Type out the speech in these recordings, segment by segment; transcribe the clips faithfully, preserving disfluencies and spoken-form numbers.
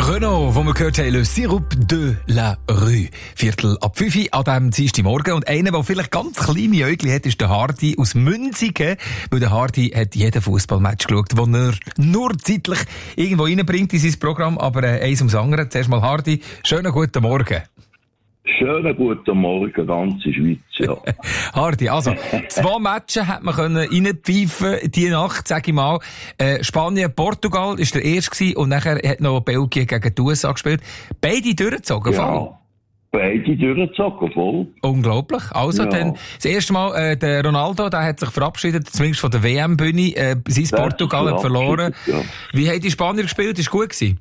Renault, wo wir gehört haben, Le Sirup de la Rue. Viertel ab fünf Uhr an diesem Dienstagmorgen. Und einer, der vielleicht ganz kleine Äugel hat, ist der Hardy aus Münzigen. Weil der Hardy hat jeden Fußballmatch geschaut, den er nur zeitlich irgendwo reinbringt in sein Programm. Aber äh, eins ums andere. Zuerst mal Hardy, schönen guten Morgen. Schönen guten Morgen, ganze Schweiz, ja. Hardy, also, zwei Matches hat man können reinpfeifen, die Nacht, sag ich mal. Äh, Spanien, Portugal ist der erste gewesen, und nachher hat noch Belgien gegen die U S A gespielt. Beide durchgezogen, Ja, voll. beide durchgezogen, voll. Unglaublich. Also, Ja. dann, das erste Mal, äh, der Ronaldo, der hat sich verabschiedet, zumindest von der W M-Bühne, äh, sein Der Portugal hat hat sich verloren. verabschiedet, Wie haben die Spanier gespielt? Ist gut gewesen?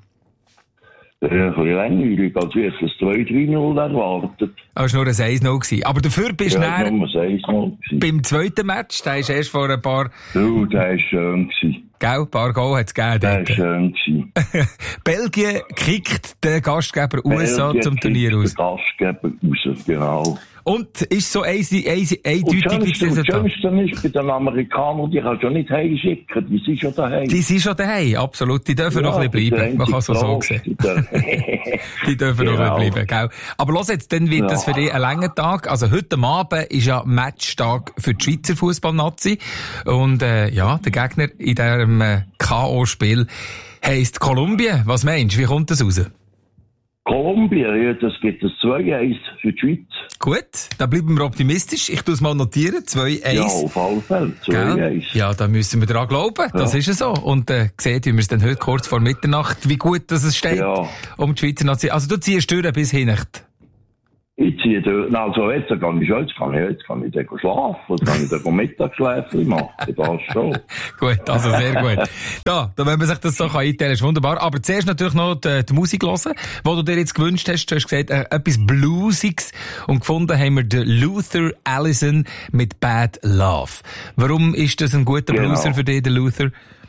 Ja, ein bisschen langweilig, als wir das zwei drei null erwartet. Aber es war nur ein eins null gewesen. Aber dafür bist du Ja, näher Nummer eins null gewesen. beim zweiten Match, der ist erst vor ein paar, Du, der war schön gewesen. gell, ein paar Goal hat's gegeben Der war dort. schön gewesen. Belgien kickt den Gastgeber U S A Belgien zum Turnier kickt aus. den Gastgeber raus, genau. Und ist so easy, easy, Und eindeutig das wie das Schönste, das Resultat. Schönste ist, bei den Amerikanern, die kannst du nicht heimschicken, die sind schon daheim. Die sind schon daheim, absolut. Die dürfen Ja, noch ein bisschen das bleiben. Man kann es so einzige sehen. Trost, Die dürfen noch Genau. ein bisschen bleiben, gell? Aber los jetzt, dann wird Ja. das für dich ein langer Tag. Also heute Abend ist ja Matchtag für die Schweizer Fußballnazi. Und äh, ja, der Gegner in diesem äh, K O-Spiel heisst Kolumbien. Was meinst du, wie kommt das raus? Kolumbien, ja, das gibt es zwei eins für die Schweiz. Gut, da bleiben wir optimistisch. Ich tue es mal notieren. zwei Ja, eins. auf alle Fälle. zwei Gell? eins. Ja, da müssen wir dran glauben. Das Ja. ist ja so. Und äh, seht, wie wir es dann heute kurz vor Mitternacht, wie gut dass es steht Ja. um die Schweizer Nation. Also du ziehst durch bis Hinnacht. Ich ziehe durch. Na, also jetzt kann ich schon, jetzt kann ich, jetzt kann ich dann schlafen, jetzt kann ich dann Mittagsschläfchen machen. Das schon. Gut, also sehr gut. Da, da wenn man sich das so einteilen kann, ist wunderbar. Aber zuerst natürlich noch die, die Musik hören, die du dir jetzt gewünscht hast. Du hast gesagt, äh, etwas Bluesiges. Und gefunden haben wir den Luther Allison mit Bad Love. Warum ist das ein guter Genau. Blueser für dich, der Luther?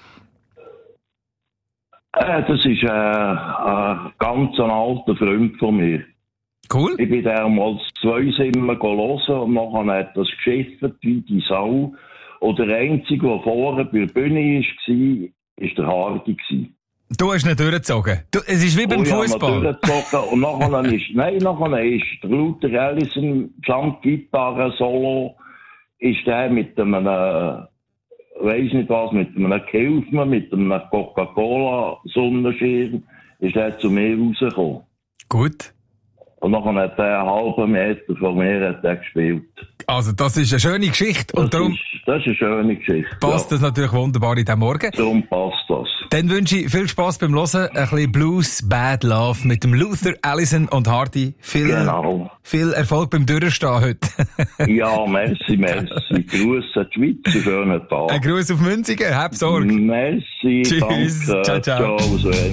Äh, das ist äh, ein ganz ein alter Freund von mir. Cool. Ich bin damals zwei Simmen hören und nachher hat das geschifft wie die Sau. Und der Einzige, der vorne bei der Bühne war, war der Hardy gewesen. Du hast nicht durchgezogen. Du, es ist wie beim Und ich habe Fußball. durchgezogen und nachher ist, nein, nachher ist der Luther Allison, Gesamtgitarre-Solo, ist der mit einem, äh, weiss nicht was, mit einem Kilfmann, mit einem Coca-Cola-Sonnenschirm, ist der zu mir rausgekommen. Gut. Und nachher hat er einen halben Meter von mir hat er gespielt. Also, das ist eine schöne Geschichte. Und Das, darum ist, das ist eine schöne Geschichte. passt ja. das natürlich wunderbar in diesem Morgen. Darum passt das. Dann wünsche ich viel Spass beim Hören. Ein bisschen Blues, Bad Love mit dem Luther Allison und Hardy. Viel, Genau. viel Erfolg beim Durchstehen heute. Ja, merci, merci. Grüße an die Schweiz, einen schönen Tag. Ein Gruß auf Münzigen. Hab Sorge. Merci, Tschüss. danke. Ciao, ciao. Ciao, Sven.